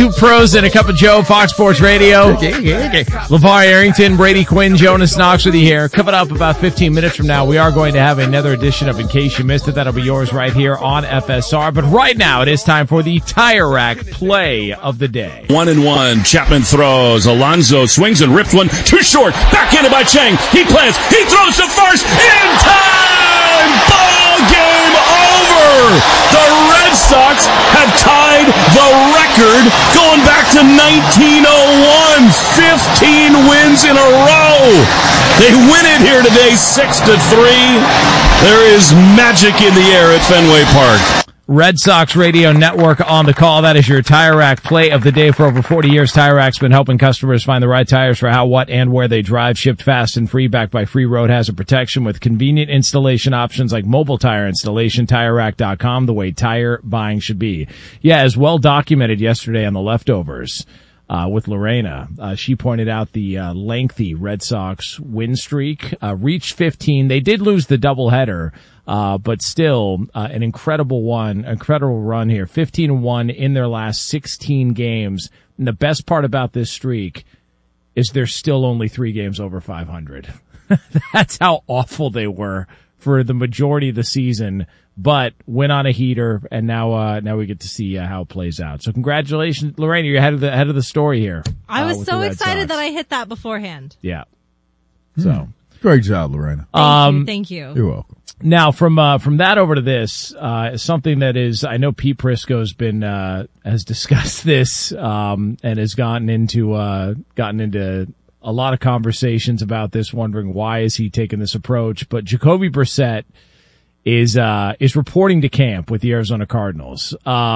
Two pros and a cup of Joe, Fox Sports Radio. LeVar Arrington, Brady Quinn, Jonas Knox with you here. Coming up about 15 minutes from now, we are going to have another edition of In Case You Missed It. That'll be yours right here on FSR. But right now, it is time for the Tire Rack Play of the Day. 1-1. Chapman throws. Alonso swings and rips one. Too short. Backhanded by Chang. He plants. He throws to first. In time! Ball game over! The Red Sox have tied the record going back to 1901. 15 wins in a row. They win it here today 6-3. There is magic in the air at Fenway Park. Red Sox Radio Network on the call. That is your Tire Rack Play of the Day. For over 40 years, Tire Rack's been helping customers find the right tires for how, what, and where they drive. Shipped fast and free, backed by free road hazard protection with convenient installation options like mobile tire installation. TireRack.com, the way tire buying should be. Yeah, as well documented yesterday on The Leftovers with Lorena. She pointed out the lengthy Red Sox win streak reached 15. They did lose the doubleheader. But still, an incredible run here. 15-1 in their last 16 games. And the best part about this streak is they're still only 3 games over 500. That's how awful they were for the majority of the season, but went on a heater, and now we get to see how it plays out. So congratulations, Lorraine, you're ahead of the story here. I was so excited that I hit that beforehand. Yeah. So. Great job, Lorena. Thank you. You're welcome. Now, from that over to this, something that is, I know Pete Prisco's been, has discussed this, and has gotten into a lot of conversations about this, wondering why is he taking this approach. But Jacoby Brissett is reporting to camp with the Arizona Cardinals.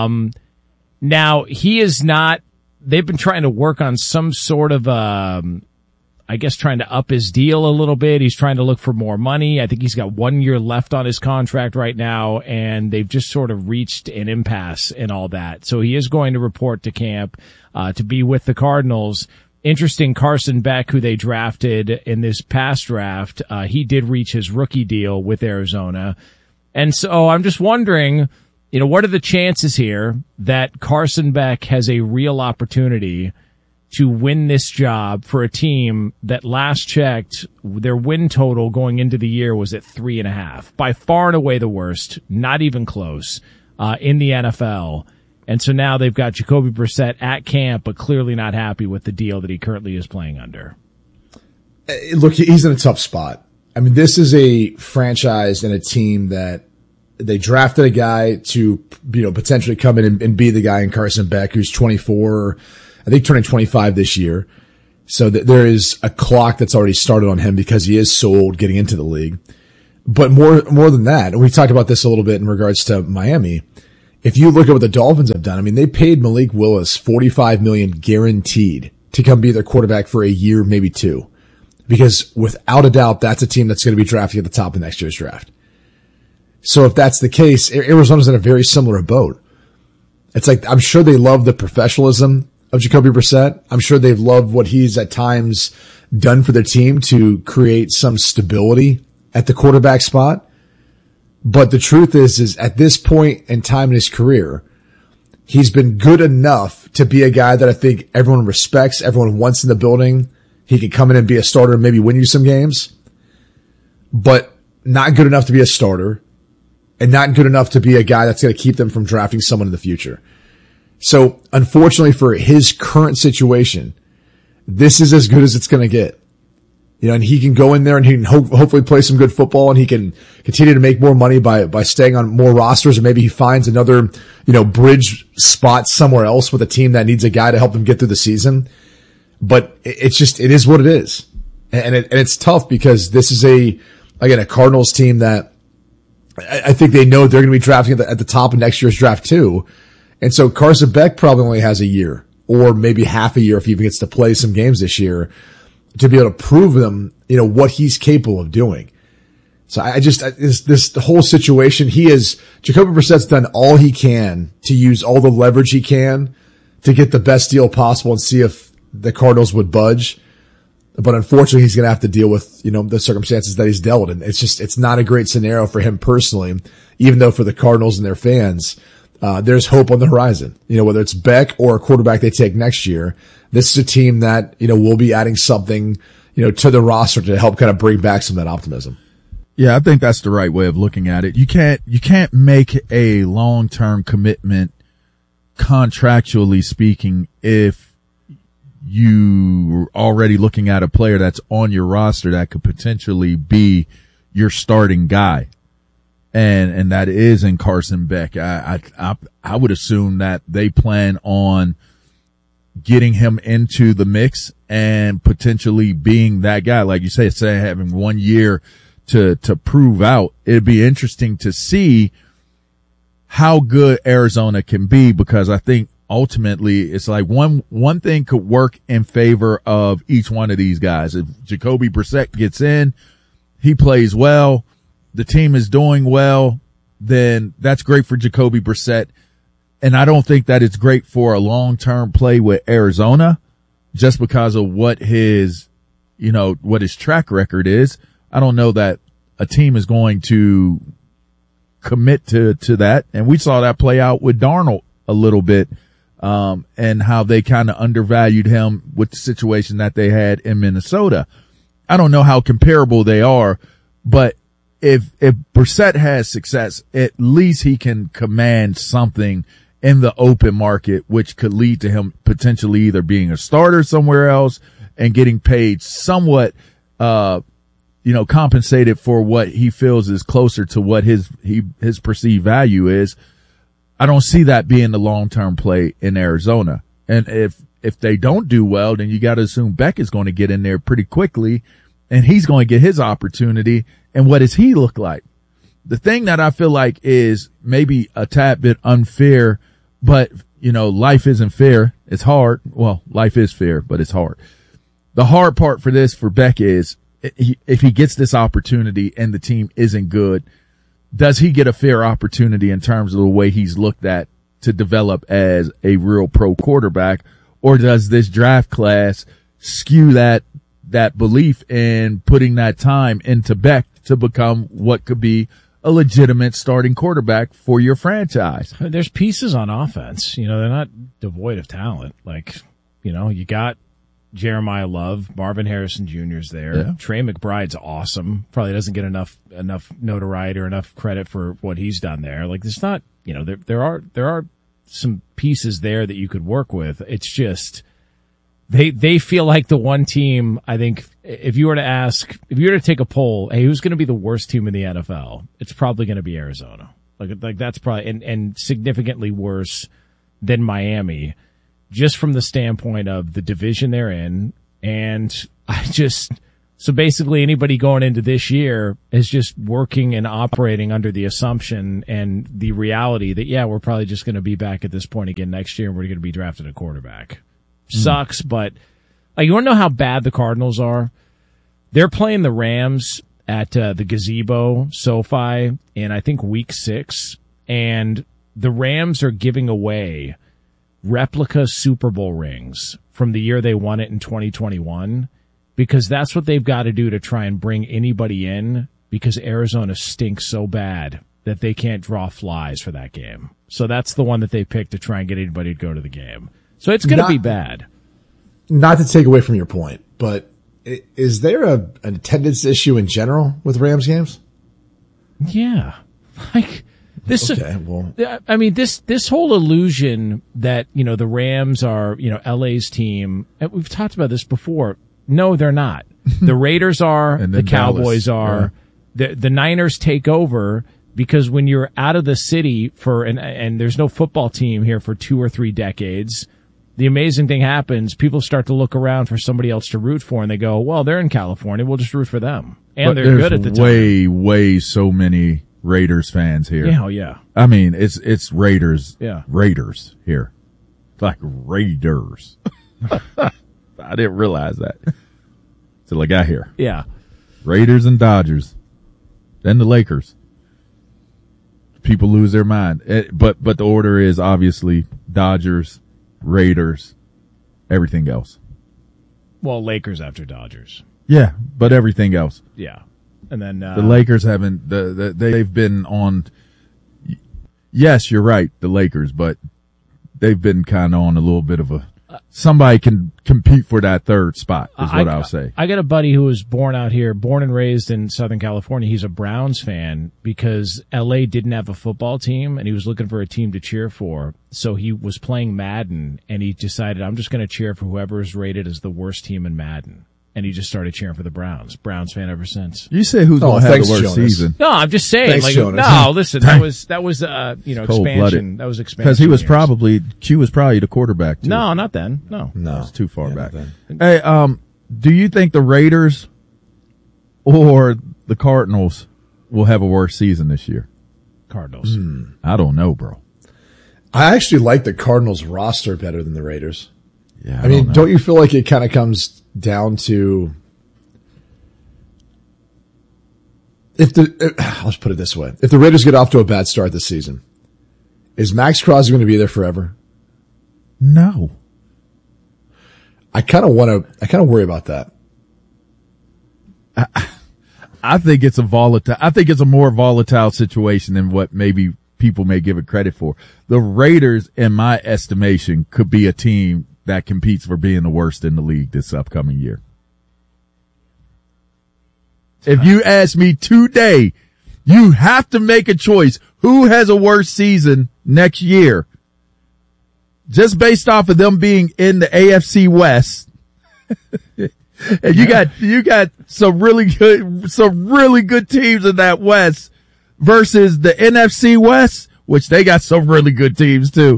Now he is not, they've been trying to work on some sort of, I guess trying to up his deal a little bit. He's trying to look for more money. I think he's got 1 year left on his contract right now, and they've just sort of reached an impasse and all that. So he is going to report to camp, to be with the Cardinals. Interesting, Carson Beck, who they drafted in this past draft, he did reach his rookie deal with Arizona. And so I'm just wondering, what are the chances here that Carson Beck has a real opportunity to win this job for a team that last checked, their win total going into the year was at 3.5. By far and away the worst, not even close, in the NFL. And so now they've got Jacoby Brissett at camp, but clearly not happy with the deal that he currently is playing under. Look, he's in a tough spot. I mean, this is a franchise and a team that they drafted a guy to, potentially come in and be the guy in Carson Beck, who's 24, I think turning 25 this year. So there is a clock that's already started on him because he is so old getting into the league. But more than that, and we talked about this a little bit in regards to Miami. If you look at what the Dolphins have done, I mean, they paid Malik Willis $45 million guaranteed to come be their quarterback for a year, maybe 2. Because without a doubt, that's a team that's going to be drafting at the top of next year's draft. So if that's the case, Arizona's in a very similar boat. It's like, I'm sure they love the professionalism of Jacoby Brissett. I'm sure they've loved what he's at times done for their team to create some stability at the quarterback spot. But the truth is at this point in time in his career, he's been good enough to be a guy that I think everyone respects, everyone wants in the building. He can come in and be a starter and maybe win you some games, but not good enough to be a starter and not good enough to be a guy that's going to keep them from drafting someone in the future. So unfortunately for his current situation, this is as good as it's going to get. And he can go in there and he can hopefully play some good football, and he can continue to make more money by staying on more rosters, or maybe he finds another, bridge spot somewhere else with a team that needs a guy to help them get through the season. But it is what it is. And it's tough because this is a Cardinals team that I think they know they're going to be drafting at the top of next year's draft too. And so Carson Beck probably only has a year, or maybe half a year if he even gets to play some games this year, to be able to prove them, what he's capable of doing. So the whole situation, Jacoby Brissett's done all he can to use all the leverage he can to get the best deal possible and see if the Cardinals would budge. But unfortunately, he's going to have to deal with, the circumstances that he's dealt in. It's not a great scenario for him personally, even though for the Cardinals and their fans, there's hope on the horizon. Whether it's Beck or a quarterback they take next year, this is a team that, will be adding something, to the roster to help kind of bring back some of that optimism. Yeah, I think that's the right way of looking at it. You can't make a long-term commitment, contractually speaking, if you are already looking at a player that's on your roster that could potentially be your starting guy. And that is in Carson Beck. I would assume that they plan on getting him into the mix and potentially being that guy. Like you say having 1 year to prove out. It'd be interesting to see how good Arizona can be, because I think ultimately it's like one thing could work in favor of each one of these guys. If Jacoby Brissett gets in, he plays well, the team is doing well, then that's great for Jacoby Brissett. And I don't think that it's great for a long-term play with Arizona just because of what his track record is. I don't know that a team is going to commit to that. And we saw that play out with Darnold a little bit, and how they kind of undervalued him with the situation that they had in Minnesota. I don't know how comparable they are, but if Brissett has success, at least he can command something in the open market, which could lead to him potentially either being a starter somewhere else and getting paid somewhat, compensated for what he feels is closer to what his perceived value is. I don't see that being the long-term play in Arizona. And if they don't do well, then you got to assume Beck is going to get in there pretty quickly and he's going to get his opportunity. And what does he look like? The thing that I feel like is maybe a tad bit unfair, but life isn't fair. It's hard. Well, life is fair, but it's hard. The hard part for Beck is if he gets this opportunity and the team isn't good, does he get a fair opportunity in terms of the way he's looked at to develop as a real pro quarterback? Or does this draft class skew that belief in putting that time into Beck to become what could be a legitimate starting quarterback for your franchise? There's pieces on offense. They're not devoid of talent. Like, you got Jeremiah Love, Marvin Harrison Jr.'s there. Yeah. Trey McBride's awesome. Probably doesn't get enough notoriety or enough credit for what he's done there. Like, there's not, there are some pieces there that you could work with. It's just, they feel like the one team. I think if you were to take a poll, hey, who's going to be the worst team in the NFL? It's probably going to be Arizona. Like that's probably, and significantly worse than Miami, just from the standpoint of the division they're in. And so basically anybody going into this year is just working and operating under the assumption and the reality that, yeah, we're probably just going to be back at this point again next year and we're going to be drafting a quarterback. Sucks, but you want to know how bad the Cardinals are? They're playing the Rams at the Gazebo SoFi in, I think, week 6, and the Rams are giving away replica Super Bowl rings from the year they won it in 2021 because that's what they've got to do to try and bring anybody in, because Arizona stinks so bad that they can't draw flies for that game. So that's the one that they picked to try and get anybody to go to the game. So it's going to be bad. Not to take away from your point, but is there an attendance issue in general with Rams games? Yeah. This, okay, well, I mean, this whole illusion that, the Rams are, LA's team, and we've talked about this before. No, they're not. The Raiders are, the Cowboys are, the Niners take over, because when you're out of the city and there's no football team here for 2 or 3 decades, the amazing thing happens. People start to look around for somebody else to root for, and they go, well, they're in California. We'll just root for them. And but they're good at the time. Way so many Raiders fans here. Yeah, yeah. I mean, it's Raiders. Yeah. Raiders here. It's like Raiders. I didn't realize that till I got here. Yeah. Raiders and Dodgers. Then the Lakers. People lose their mind. But the order is obviously Dodgers, Raiders, everything else. Well, Lakers after Dodgers. Yeah, but everything else. Yeah. And then the Lakers haven't they've been on. yes, you're right, the Lakers, but they've been kind of on a little bit of a, somebody can compete for that third spot is what I'll say. I got a buddy who was born and raised in Southern California. He's a Browns fan because LA didn't have a football team and he was looking for a team to cheer for. So he was playing Madden and he decided, I'm just going to cheer for whoever is rated as the worst team in Madden. And he just started cheering for the Browns. Browns fan ever since. You say who's going to have the worst season? No, I'm just saying. Thanks, like, Jonas. no, listen, that was expansion. That was expansion. Because Q was probably the quarterback too. No, not then. No. It's too far back. Hey, do you think the Raiders or the Cardinals will have a worse season this year? Cardinals. I don't know, bro. I actually like the Cardinals roster better than the Raiders. Yeah. I mean, don't you feel like it kind of comes down to let's put it this way. If the Raiders get off to a bad start this season, is Max Crosby going to be there forever? No. I kind of worry about that. I think it's a more volatile situation than what maybe people may give it credit for. The Raiders, in my estimation, could be a team that competes for being the worst in the league this upcoming year. If you ask me today, you have to make a choice. Who has a worse season next year? Just based off of them being in the AFC West. And you got some really good teams in that West versus the NFC West, which they got some really good teams too.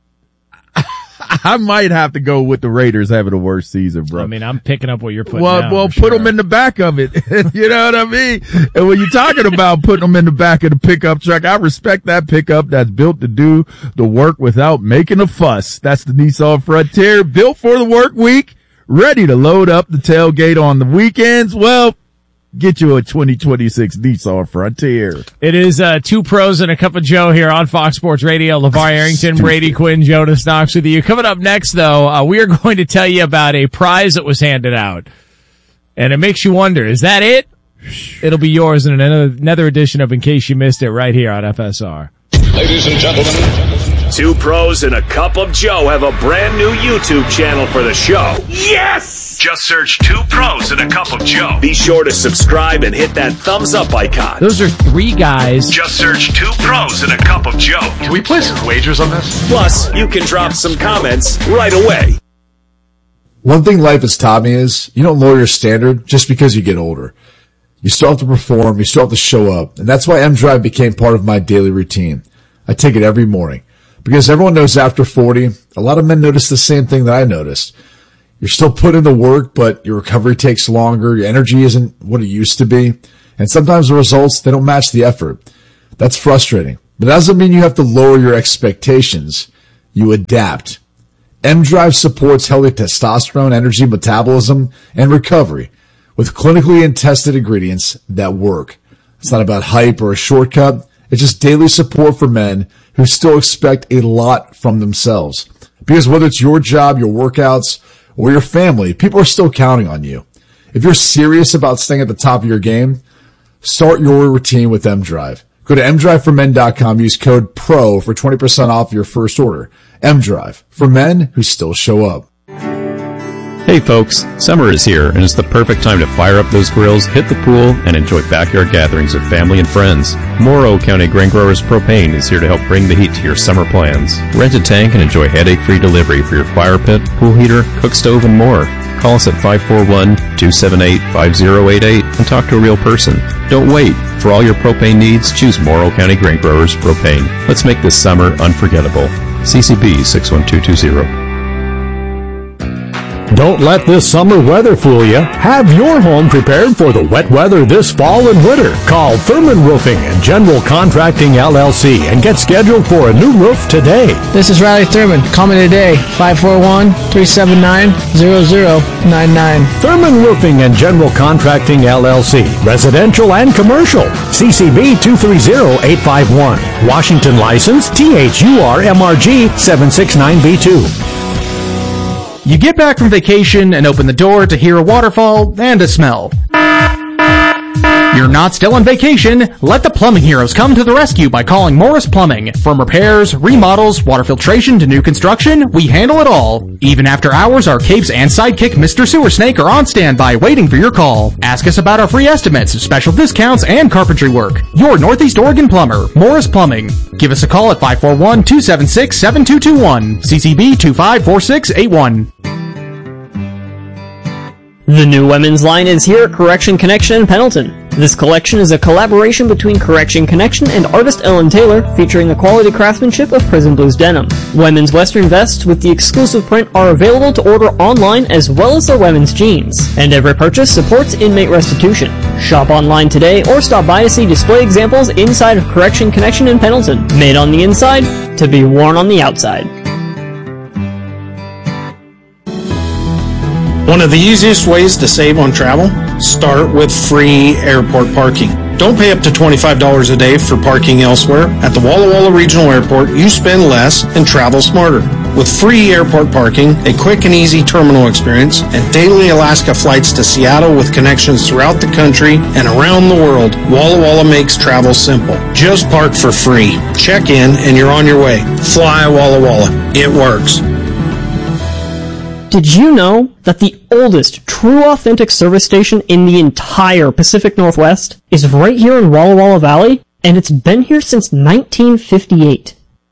I might have to go with the Raiders having a worse season, bro. I mean, I'm picking up what you're putting down. Well, put them in the back of it. You know what I mean? And when you're talking about putting them in the back of the pickup truck, I respect that pickup that's built to do the work without making a fuss. That's the Nissan Frontier, built for the work week, ready to load up the tailgate on the weekends. Well, get you a 2026 Nissan Frontier. It is two pros and a cup of Joe here on Fox Sports Radio. LeVar Arrington, Brady Quinn, Jonas Knox with you. Coming up next, though, we are going to tell you about a prize that was handed out. And it makes you wonder, is that it? It'll be yours in another edition of In Case You Missed It right here on FSR. Ladies and gentlemen, two pros and a cup of Joe have a brand new YouTube channel for the show. Yes! Just search Two Pros and a Cup of Joe. Be sure to subscribe and hit that thumbs up icon. Those are three guys. Just search Two Pros and a Cup of Joe. Can we place some wagers on this? Plus, you can drop some comments right away. One thing life has taught me is you don't lower your standard just because you get older. You still have to perform. You still have to show up. And that's why M-Drive became part of my daily routine. I take it every morning. Because everyone knows after 40, a lot of men notice the same thing that I noticed. You're still putting in the work, but your recovery takes longer. Your energy isn't what it used to be. And sometimes the results, they don't match the effort. That's frustrating. But that doesn't mean you have to lower your expectations. You adapt. M-Drive supports healthy testosterone, energy, metabolism, and recovery with clinically and tested ingredients that work. It's not about hype or a shortcut. It's just daily support for men who still expect a lot from themselves. Because whether it's your job, your workouts, or your family, people are still counting on you. If you're serious about staying at the top of your game, start your routine with M-Drive. Go to mdriveformen.com, use code PRO for 20% off your first order. M-Drive, for men who still show up. Hey folks, summer is here and it's the perfect time to fire up those grills, hit the pool, and enjoy backyard gatherings with family and friends. Morrow County Grain Growers Propane is here to help bring the heat to your summer plans. Rent a tank and enjoy headache-free delivery for your fire pit, pool heater, cook stove, and more. Call us at 541-278-5088 and talk to a real person. Don't wait. For all your propane needs, choose Morrow County Grain Growers Propane. Let's make this summer unforgettable. CCB 61220. Don't let this summer weather fool you. Have your home prepared for the wet weather this fall and winter. Call Thurman Roofing and General Contracting LLC and get scheduled for a new roof today. This is Riley Thurman. Call me today, 541-379-0099. Thurman Roofing and General Contracting LLC. Residential and commercial. CCB 230851. Washington license THURMRG 769B2. You get back from vacation and open the door to hear a waterfall and a smell. You're not still on vacation? Let the plumbing heroes come to the rescue by calling Morris Plumbing. From repairs, remodels, water filtration to new construction, we handle it all. Even after hours, our capes and sidekick Mr. Sewer Snake are on standby waiting for your call. Ask us about our free estimates, special discounts, and carpentry work. Your Northeast Oregon plumber, Morris Plumbing. Give us a call at 541-276-7221. CCB 254681. The new women's line is here at Correction Connection in Pendleton. This collection is a collaboration between Correction Connection and artist Ellen Taylor, featuring the quality craftsmanship of Prison Blues denim. Women's western vests with the exclusive print are available to order online, as well as their women's jeans. And every purchase supports inmate restitution. Shop online today or stop by to see display examples inside of Correction Connection in Pendleton. Made on the inside to be worn on the outside. One of the easiest ways to save on travel? Start with free airport parking. Don't pay up to $25 a day for parking elsewhere. At the Walla Walla Regional Airport, you spend less and travel smarter. With free airport parking, a quick and easy terminal experience, and daily Alaska flights to Seattle with connections throughout the country and around the world, Walla Walla makes travel simple. Just park for free. Check in and you're on your way. Fly Walla Walla. It works. Did you know that the oldest true authentic service station in the entire Pacific Northwest is right here in Walla Walla Valley? And it's been here since 1958.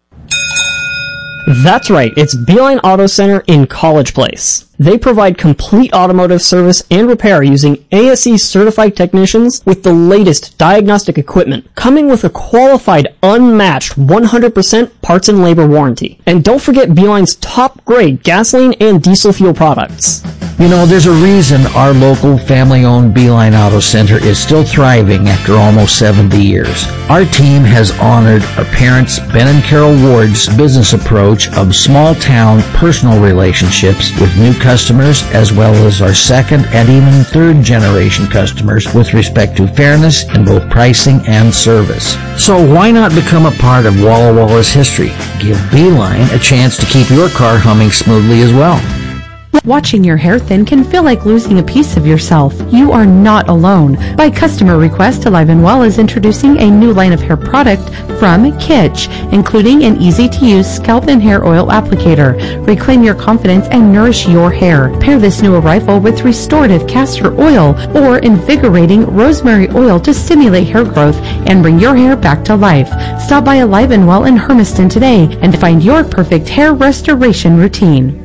That's right, it's Beeline Auto Center in College Place. They provide complete automotive service and repair using ASE certified technicians with the latest diagnostic equipment, coming with a qualified, unmatched 100% parts and labor warranty. And don't forget Beeline's top grade gasoline and diesel fuel products. You know, there's a reason our local family-owned Beeline Auto Center is still thriving after almost 70 years. Our team has honored our parents, Ben and Carol Ward's business approach of small-town personal relationships with new customers, as well as our second and even third generation customers with respect to fairness in both pricing and service. So why not become a part of Walla Walla's history? Give Beeline a chance to keep your car humming smoothly as well. Watching your hair thin can feel like losing a piece of yourself. You are not alone. By customer request, Alive and Well is introducing a new line of hair product from Kitsch, including an easy-to-use scalp and hair oil applicator. Reclaim your confidence and nourish your hair. Pair this new arrival with restorative castor oil or invigorating rosemary oil to stimulate hair growth and bring your hair back to life. Stop by Alive and Well in Hermiston today and find your perfect hair restoration routine.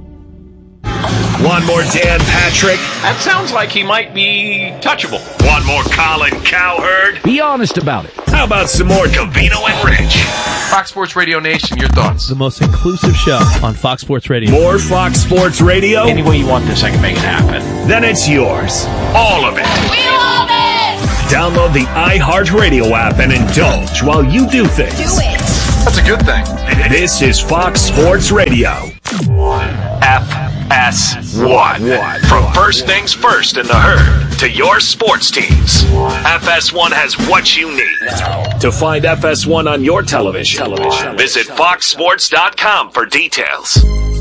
One more Dan Patrick? That sounds like he might be touchable. One more Colin Cowherd? Be honest about it. How about some more Covino and Rich? Fox Sports Radio Nation, your thoughts? The most inclusive show on Fox Sports Radio. More Fox Sports Radio? Any way you want this, I can make it happen. Then it's yours. All of it. We love it! Download the iHeartRadio app and indulge while you do things. Do it. That's a good thing. This is Fox Sports Radio. FS1. From first things first in the herd to your sports teams, FS1 has what you need. To find FS1 on your television, visit foxsports.com for details.